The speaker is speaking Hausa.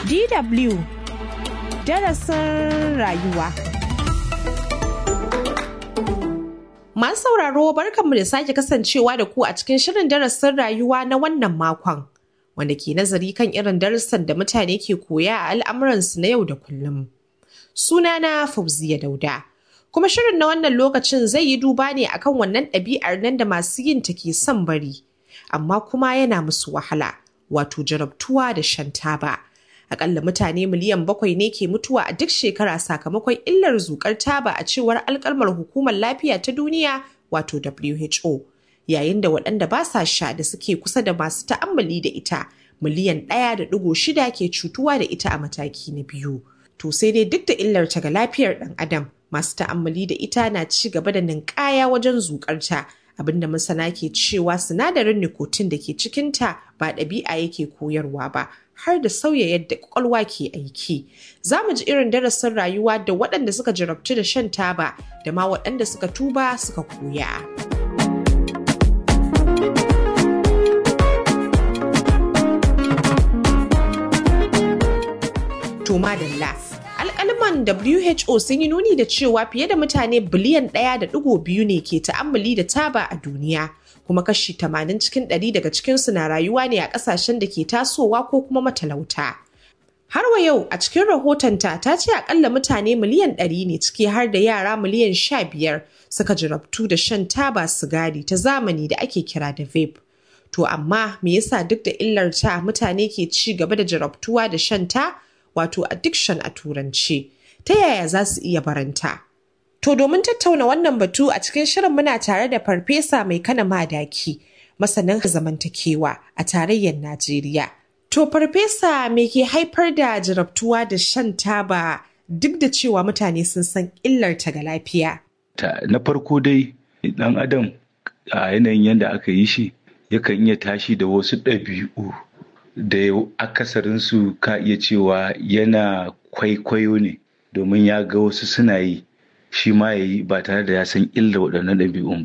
DW darasin rayuwa. Masu sauraro barkanmu da sake kasancewa da ku a cikin shirin darasin rayuwa na wannan makon, wanda ke nazari kan irin darussan da mutane ke koya a al'amuransu na yau da kullum. Sunana Fauziya Dauda, kuma shirin na wannan lokacin zai yi duba ne akan wannan ɗabi'ar nan da masu yin ta ke son bari, amma kuma yana musu wahala, wato jarabtuwa da shan taba. Akalla mutane miliyan 7 ne ke mutuwa a duk shekara sakamakon illar zuƙar taba a cewar alƙalmar Hukumar Lafiya ta Duniya wato WHO, yayin da waɗanda ba sa sha da suke kusa da masu ta'ammali da ita miliyan 1.6 ke cutuwa da ita a mataki na 2. To sai dai duk da illar ta ga lafiyar ɗan adam, masu ta'ammali da ita na ci gaba da ninkaya wajen zuƙarta, abinda masana ke cewa sinadarin nicotine da ke cikinta ba ɗabi'a yake koyarwa ba, har da sauya yadda kwakwalwa ke aiki. Za mu ji irin darasin rayuwa da waɗanda suka jarabtu da shan taba da ma waɗanda suka tuba suka koya. To madalla. Alƙalman WHO sun yi nuni da cewa fiye da mutane biliyan 1.2 ne ke ta'ammali da taba a duniya, kuma kashi 80 cikin 100 daga cikinsu na rayuwa ne a ƙasashen da ke tasowa ko kuma matalauta. Har wa yau a cikin rahotonta ta ce akalla mutane miliyan 100 ne, ciki har da yara miliyan 15 suka jarabtu da shan taba sigari ta zamani da ake kira da vape. To amma me yasa duk da illarta mutane ke ci gaba da jarabtuwa da shan ta? Wato addiction a turanci, ta yaya za su iya baranta? To domin tattauna wannan batu a cikin shirin muna tare da Farfesa Maikana Madaki, masanin zamantakewa a tarayyar Najeriya. To Farfesa, me ke haifar da jarabtuwa da shan taba duk da cewa mutane sun san illarta ga lafiya? Na farko dai ɗan adam a yanayin yadda aka yi shi yakan iya tashi da wasu ɗabi'u da akasarinsu ka iya cewa yana kwaikwayo ne, domin ya ga wasu suna yi shi ma ya yi ba tare da ya san illar waɗannan ɗabi'un ba.